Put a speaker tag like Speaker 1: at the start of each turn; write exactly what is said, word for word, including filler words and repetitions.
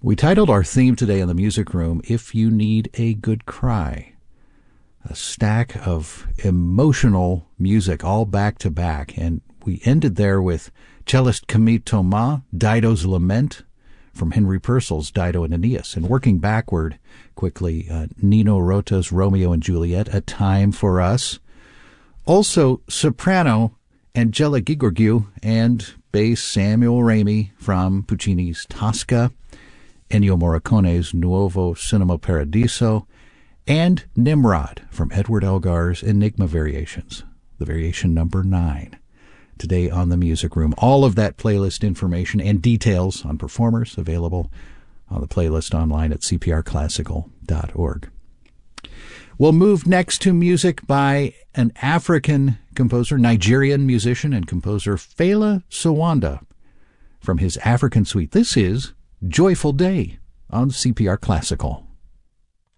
Speaker 1: We titled our theme today in the music room, If You Need a Good Cry. A stack of emotional music all back to back. And we ended there with cellist Camille Thomas, Dido's Lament, from Henry Purcell's Dido and Aeneas. And working backward quickly, uh, Nino Rota's Romeo and Juliet, A Time for Us. Also, soprano Angela Gheorghiu and bass Samuel Ramey from Puccini's Tosca, Ennio Morricone's Nuovo Cinema Paradiso, and Nimrod from Edward Elgar's Enigma Variations, the variation number nine. Today on the Music Room. All of that playlist information and details on performers available on the playlist online at c p r classical dot org. We'll move next to music by an African composer, Nigerian musician and composer, Fela Sowanda, from his African suite. This is Joyful Day on C P R Classical.